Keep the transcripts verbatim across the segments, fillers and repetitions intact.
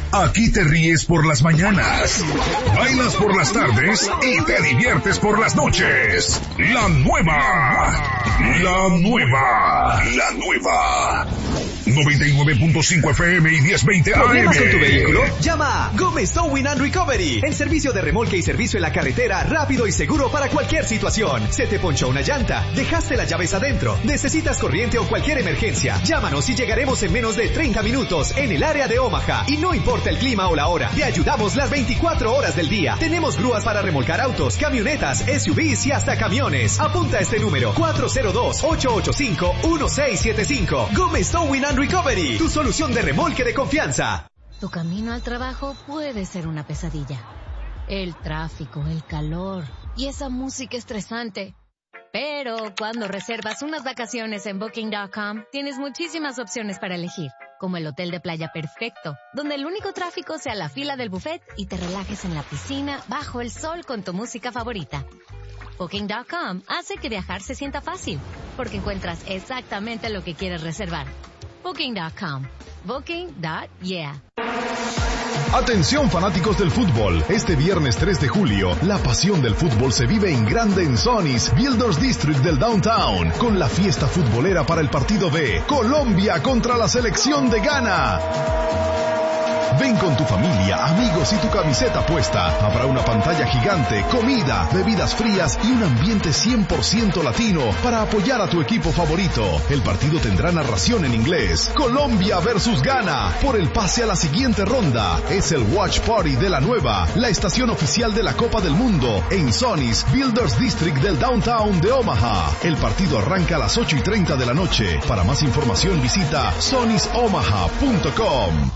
Aquí te ríes por las mañanas, bailas por las tardes y te diviertes por las noches. La nueva, la nueva, la nueva. noventa y nueve punto cinco F M y diez veinte A M. ¿Problemas con tu vehículo? Llama a Gómez Towing and Recovery. El servicio de remolque y servicio en la carretera rápido y seguro para cualquier situación. Se te ponchó una llanta, dejaste las llaves adentro, necesitas corriente o cualquier emergencia. Llámanos y llegaremos en menos de treinta minutos en el área de Omaha. Y no importa el clima o la hora, te ayudamos las veinticuatro horas del día. Tenemos grúas para remolcar autos, camionetas, S U Vs y hasta camiones. Apunta este número cuatro cero dos, ocho ocho cinco, uno seis siete cinco. Gómez Towing and Recovery, tu solución de remolque de confianza. Tu camino al trabajo puede ser una pesadilla. El tráfico, el calor y esa música estresante. Pero cuando reservas unas vacaciones en Booking punto com, tienes muchísimas opciones para elegir, como el hotel de playa perfecto, donde el único tráfico sea la fila del buffet y te relajes en la piscina bajo el sol con tu música favorita. Booking punto com hace que viajar se sienta fácil, porque encuentras exactamente lo que quieres reservar. Booking punto com. Booking punto yeah. Atención fanáticos del fútbol, este viernes tres de julio, la pasión del fútbol se vive en grande en Sonny's Builders District del Downtown, con la fiesta futbolera para el partido de Colombia contra la selección de Ghana. Ven con tu familia, amigos y tu camiseta puesta. Habrá una pantalla gigante, comida, bebidas frías y un ambiente cien por ciento latino para apoyar a tu equipo favorito. El partido tendrá narración en inglés. Colombia versus Ghana por el pase a la siguiente ronda. Es el Watch Party de la nueva, la estación oficial de la Copa del Mundo en Sonny's Builders District del Downtown de Omaha. El partido arranca a las ocho y treinta de la noche. Para más información visita sonnys omaha punto com.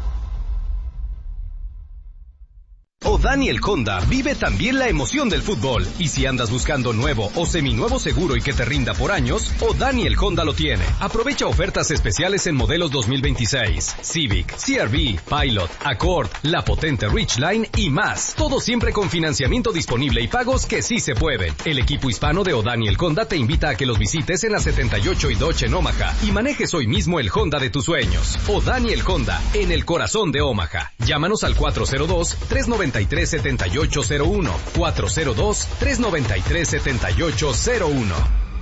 O'Daniel Honda vive también la emoción del fútbol. Y si andas buscando nuevo o seminuevo seguro y que te rinda por años, O'Daniel Honda lo tiene. Aprovecha ofertas especiales en modelos dos mil veintiséis, Civic, C R V, Pilot, Accord, la potente Ridgeline y más. Todo siempre con financiamiento disponible y pagos que sí se pueden. El equipo hispano de O'Daniel Honda te invita a que los visites en la setenta y ocho y Dodge en Omaha y manejes hoy mismo el Honda de tus sueños. O'Daniel Honda, en el corazón de Omaha. Llámanos al cuatro cero dos, tres nueve tres, siete ocho cero uno, cuatro cero dos, tres nueve tres, siete ocho cero uno.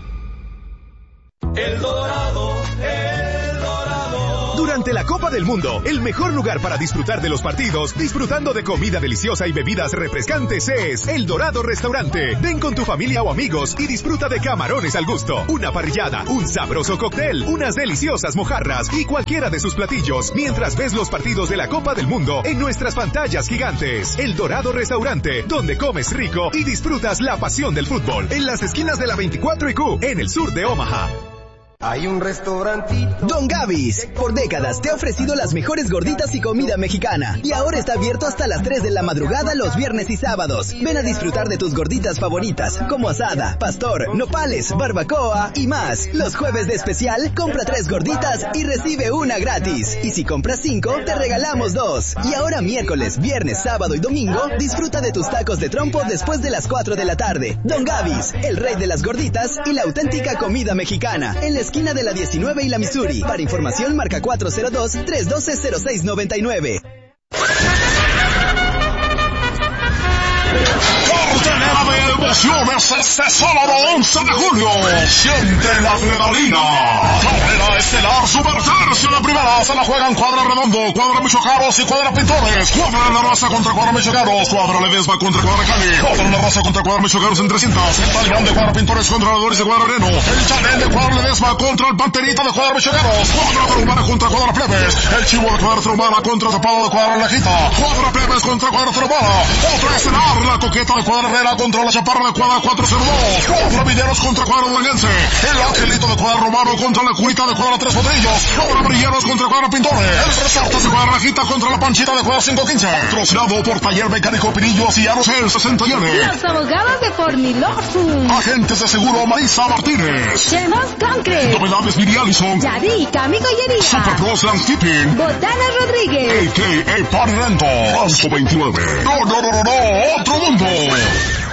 El Dorado, El Dorado. Durante la Copa del Mundo, el mejor lugar para disfrutar de los partidos, disfrutando de comida deliciosa y bebidas refrescantes es El Dorado Restaurante. Ven con tu familia o amigos y disfruta de camarones al gusto, una parrillada, un sabroso cóctel, unas deliciosas mojarras y cualquiera de sus platillos, mientras ves los partidos de la Copa del Mundo en nuestras pantallas gigantes. El Dorado Restaurante, donde comes rico y disfrutas la pasión del fútbol, en las esquinas de la veinticuatro y Q, en el sur de Omaha. Hay un restaurantito. Don Gavis, por décadas te ha ofrecido las mejores gorditas y comida mexicana. Y ahora está abierto hasta las tres de la madrugada los viernes y sábados. Ven a disfrutar de tus gorditas favoritas, como asada, pastor, nopales, barbacoa y más. Los jueves de especial, compra tres gorditas y recibe una gratis. Y si compras cinco, te regalamos dos. Y ahora miércoles, viernes, sábado y domingo, disfruta de tus tacos de trompo después de las cuatro de la tarde. Don Gavis, el rey de las gorditas y la auténtica comida mexicana. En la esquina de la diecinueve y la Missouri. Para información marca cuatro cero dos, tres uno dos, cero seis nueve nueve. Cartelera de emociones este sábado once de julio. Siente la adrenalina. Carrera estelar Super Tercio. La primera se la juegan Cuadra Redondo, Cuadra Michoacaros y Cuadra Pintores. Cuadra La Raza contra Cuadra Michoacaros. Cuadra Ledesma contra Cuadra Cali. Cuadra La Raza contra Cuadra Michoacaros en trescientos. El Talibán de Cuadra Pintores contra Ladores de Cuadra Reno. El Chanel de Cuadra Ledesma contra el Panterita de Cuadra Michoacaros. Cuadra Tarahumara contra Cuadra Plebes. El Chivo de Cuadra Tarahumara contra Tapado de Cuadra Lejita. Cuadra Plebes contra Cuadra Tarahumara. Otra estelar, la Coqueta de Cuadra Herrera contra la Chaparra de Cuadra cuatro cero dos. Cuadra Videros contra Cuadra Duranguense. El Angelito de Cuadra Romano contra la Curita de Cuadra Tres Potrillos. Cuadra Brilleros contra Cuadra Pintores. El Resortes de Cuadra Rajita contra la Panchita de Cuadra cinco quince. Patrocinado por Taller Mecánico Pirillos y Arocel sesenta y N. Los abogados de Fornilosum. Agentes de seguro Marisa Martínez. Chemos Concrete. Novedades Miri Allison. Yadi Cami Collería. Super Pros Landscaping. Botana Rodríguez. A K A Party Rental. Paso veintinueve. No, no, no, no, no. Otro mundo.